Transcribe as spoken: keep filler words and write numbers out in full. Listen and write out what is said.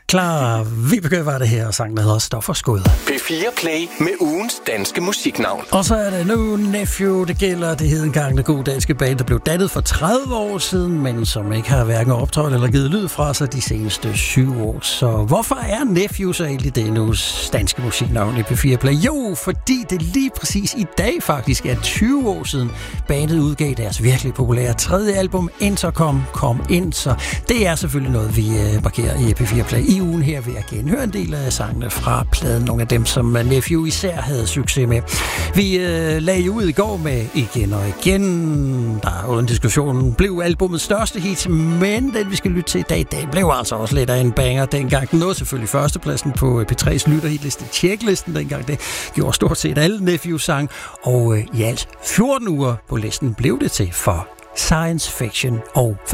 Klar, Vibeke var det her, og sangen der hedder Stofferskud. P fire Play med ugens danske musiknavn. Og så er det nu Nephew, det gælder. Det hed engang det gode danske band, der blev dannet for tredive år siden, men som ikke har hverken optrådt eller givet lyd fra sig de seneste syv år. Så hvorfor er Nephew så egentlig det nu danske musiknavn i P fire Play? Jo, fordi det lige præcis i dag faktisk er tyve år siden bandet udgav deres virkelig populære tredje album, Intercom Kom Ind. Så det er selvfølgelig noget, vi markerer i P fire Play i ugen her ved at genhøre en del af sangene fra pladen. Nogle af dem, som Nephew især havde succes med. Vi øh, lagde jo ud i går med Igen og Igen. Der er uden diskussion blev albumets største hit, men den vi skal lytte til i dag, den blev altså også lidt af en banger dengang. Den nåede selvfølgelig førstepladsen på P tre's lytterhitliste, checklisten dengang. Det gjorde stort set alle Nephew-sang, og øh, i alt fjorten uger på listen blev det til for Science Fiction og